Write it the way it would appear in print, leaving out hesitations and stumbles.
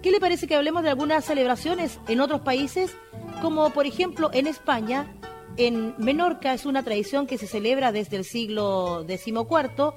¿qué le parece que hablemos de algunas celebraciones en otros países? Como por ejemplo en España, en Menorca es una tradición que se celebra desde el siglo XIV